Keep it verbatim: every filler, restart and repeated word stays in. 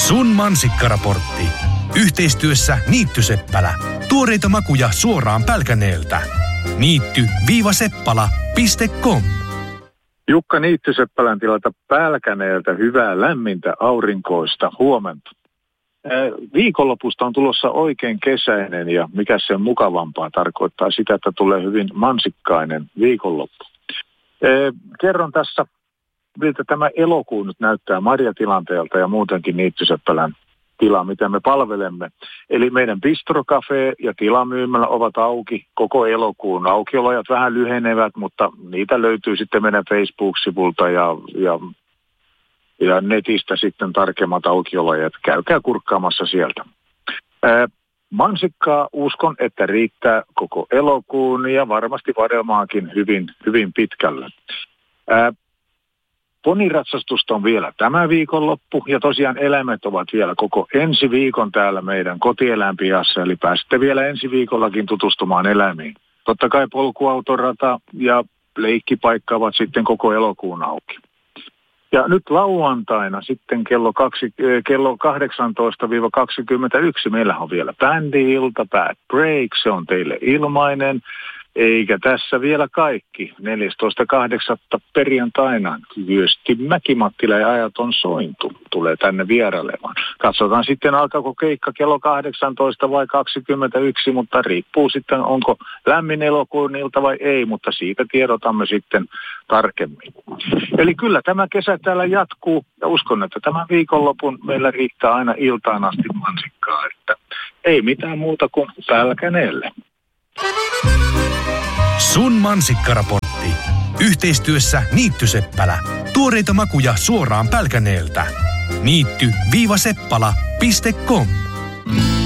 Sun mansikkaraportti. Yhteistyössä Niittyseppälä. Tuoreita makuja suoraan Pälkäneeltä. Niitty-seppala piste com. Jukka Niittyseppälän tilalta Pälkäneeltä hyvää lämmintä aurinkoista huomenta. Viikonlopusta on tulossa oikein kesäinen ja mikä sen mukavampaa tarkoittaa sitä, että tulee hyvin mansikkainen viikonloppu. Kerron tässä, miltä tämä elokuu nyt näyttää marjatilanteelta ja muutenkin Niittyseppälän tila, mitä me palvelemme. Eli meidän bistrokafe ja tilamyymälä ovat auki koko elokuun. Aukiolajat vähän lyhenevät, mutta niitä löytyy sitten meidän Facebook-sivulta ja, ja, ja netistä sitten tarkemmat aukiolajat. Käykää kurkkaamassa sieltä. Ää, mansikkaa uskon, että riittää koko elokuun ja varmasti vadelmaakin hyvin, hyvin pitkälle. Ää, Poniratsastusta on vielä tämä viikonloppu ja tosiaan eläimet ovat vielä koko ensi viikon täällä meidän kotieläinpihassa, eli pääsette vielä ensi viikollakin tutustumaan eläimiin. Totta kai polkuautorata ja leikkipaikka ovat sitten koko elokuun auki. Ja nyt lauantaina sitten kello, kaksi, kello kahdeksantoista kaksikymmentäyksi meillä on vielä bändi-ilta, Bad Break, se on teille ilmainen. Eikä tässä vielä kaikki. neljästoista kahdeksatta perjantaina Kyösti Mäki-Mattila ja Ajaton Sointu tulee tänne vierailemaan. Katsotaan sitten alkaako keikka kello kahdeksantoista vai kaksikymmentäyksi, mutta riippuu sitten onko lämmin elokuun ilta vai ei, mutta siitä tiedotamme sitten tarkemmin. Eli kyllä tämä kesä täällä jatkuu ja uskon, että tämän viikonlopun meillä riittää aina iltaan asti mansikkaa, että ei mitään muuta kuin Pälkäneelle. Sun mansikkaraportti. Yhteistyössä Niittyseppälä. Tuoreita makuja suoraan Pälkäneeltä. Niitty-seppala piste com.